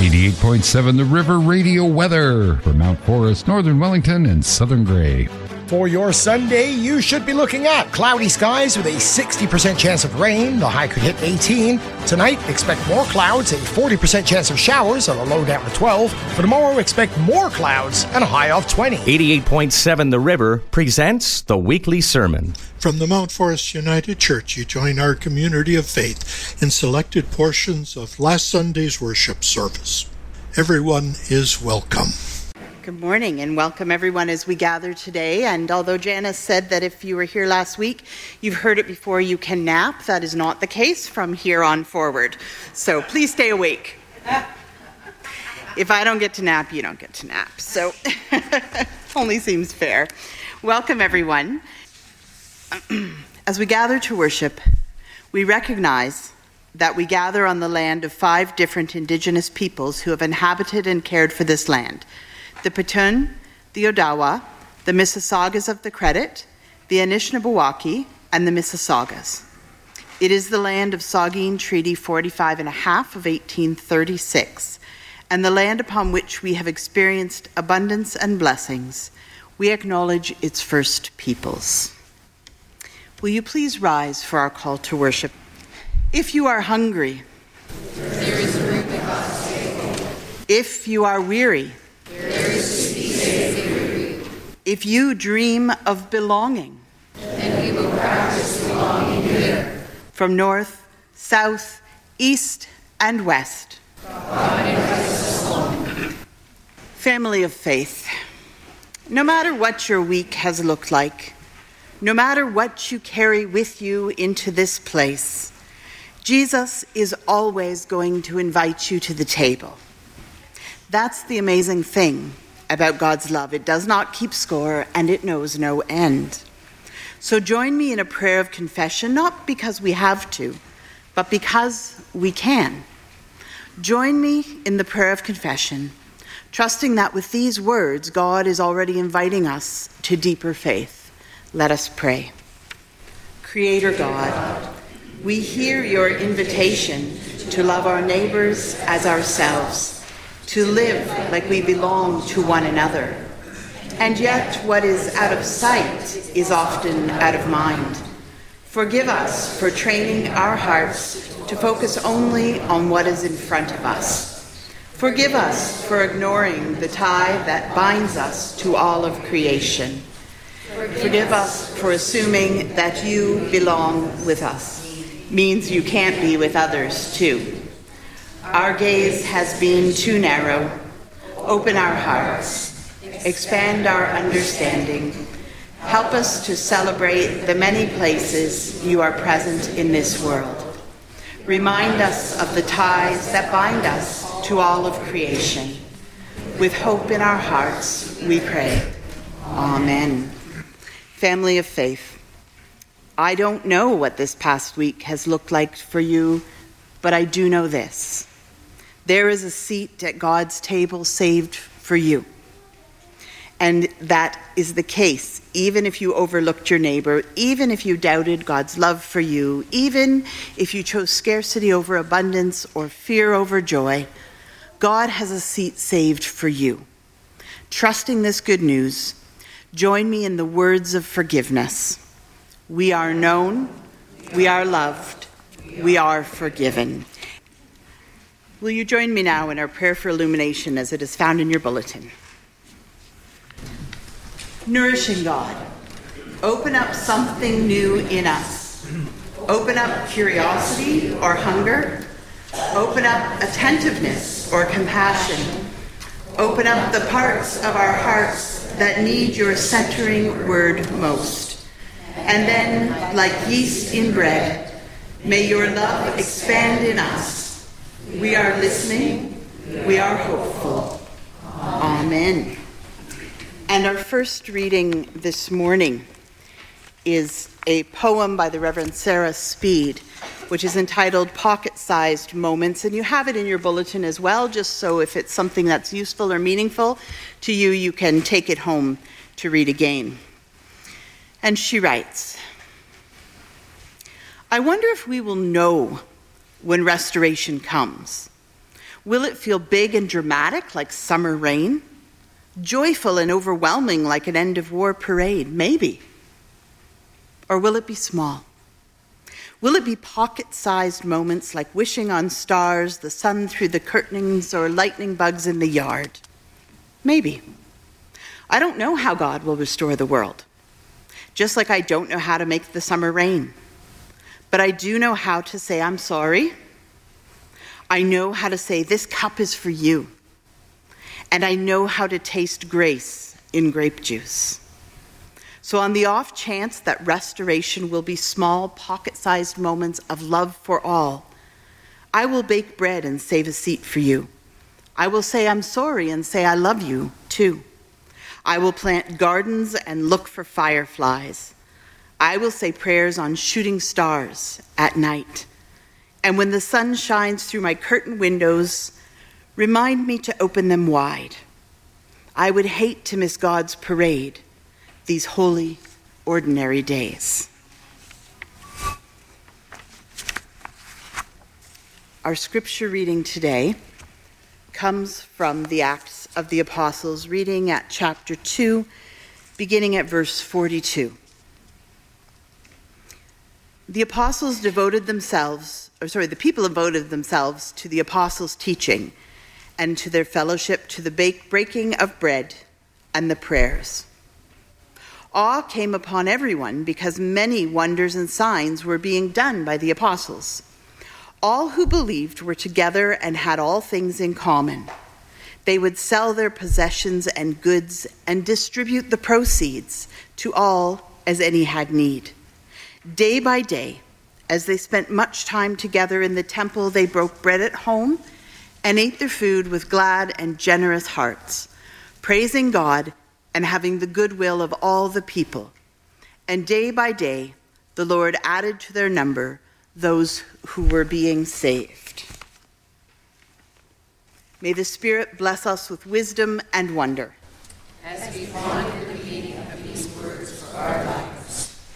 88.7 The River Radio weather for Mount Forest, Northern Wellington, and Southern Grey. For your Sunday, you should be looking at cloudy skies with a 60% chance of rain. The high could hit 18. Tonight, expect more clouds, a 40% chance of showers on a low down to 12. For tomorrow, expect more clouds and a high of 20. 88.7 The River presents the weekly sermon. From the Mount Forest United Church, you join our community of faith in selected portions of last Sunday's worship service. Everyone is welcome. Good morning and welcome everyone as we gather today. And although Janice said that if you were here last week, you've heard it before, you can nap. That is not the case from here on forward. So please stay awake. If I don't get to nap, you don't get to nap. So only seems fair. Welcome everyone. As we gather to worship, we recognize that we gather on the land of 5 different Indigenous peoples who have inhabited and cared for this land. The Petun, the Odawa, the Mississaugas of the Credit, the Anishinaabe, and the Mississaugas. It is the land of Saugeen Treaty 45 and a half of 1836, and the land upon which we have experienced abundance and blessings. We acknowledge its first peoples. Will you please rise for our call to worship? If you are hungry, there is room at God's table. If you are weary, there is to be savory. If you dream of belonging, then we will practice belonging here. From north, south, east, and west. God invites us home. Family of faith, no matter what your week has looked like, no matter what you carry with you into this place, Jesus is always going to invite you to the table. That's the amazing thing about God's love. It does not keep score and it knows no end. So join me in a prayer of confession, not because we have to, but because we can. Join me in the prayer of confession, trusting that with these words, God is already inviting us to deeper faith. Let us pray. Creator God, we hear your invitation to love our neighbors as ourselves, to live like we belong to one another. And yet what is out of sight is often out of mind. Forgive us for training our hearts to focus only on what is in front of us. Forgive us for ignoring the tie that binds us to all of creation. Forgive us for assuming that you belong with us. Means you can't be with others too. Our gaze has been too narrow. Open our hearts. Expand our understanding. Help us to celebrate the many places you are present in this world. Remind us of the ties that bind us to all of creation. With hope in our hearts, we pray. Amen. Family of faith, I don't know what this past week has looked like for you, but I do know this. There is a seat at God's table saved for you. And that is the case, even if you overlooked your neighbor, even if you doubted God's love for you, even if you chose scarcity over abundance or fear over joy, God has a seat saved for you. Trusting this good news, join me in the words of forgiveness. We are known, we are loved, we are forgiven. Will you join me now in our prayer for illumination as it is found in your bulletin? Nourishing God, open up something new in us. Open up curiosity or hunger. Open up attentiveness or compassion. Open up the parts of our hearts that need your centering word most. And then, like yeast in bread, may your love expand in us. We are listening. We are hopeful. Amen. And our first reading this morning is a poem by the Reverend Sarah Speed, which is entitled Pocket-Sized Moments. And you have it in your bulletin as well, just so if it's something that's useful or meaningful to you, you can take it home to read again. And she writes, I wonder if we will know when restoration comes, Will it feel big and dramatic like summer rain? Joyful and overwhelming like an end-of-war parade? Maybe. Or will it be small? Will it be pocket-sized moments like wishing on stars, the sun through the curtains, or lightning bugs in the yard? Maybe. I don't know how God will restore the world, just like I don't know how to make the summer rain. But I do know how to say I'm sorry. I know how to say this cup is for you. And I know how to taste grace in grape juice. So on the off chance that restoration will be small, pocket-sized moments of love for all, I will bake bread and save a seat for you. I will say I'm sorry and say I love you, too. I will plant gardens and look for fireflies. I will say prayers on shooting stars at night. And when the sun shines through my curtain windows, remind me to open them wide. I would hate to miss God's parade these holy, ordinary days. Our scripture reading today comes from the Acts of the Apostles, reading at chapter 2, beginning at verse 42. The people devoted themselves to the apostles' teaching and to their fellowship, to the breaking of bread and the prayers. Awe came upon everyone because many wonders and signs were being done by the apostles. All who believed were together and had all things in common. They would sell their possessions and goods and distribute the proceeds to all as any had need. Day by day, as they spent much time together in the temple, they broke bread at home and ate their food with glad and generous hearts, praising God and having the goodwill of all the people. And day by day, the Lord added to their number those who were being saved. May the Spirit bless us with wisdom and wonder, as we ponder the meaning of these words for our life.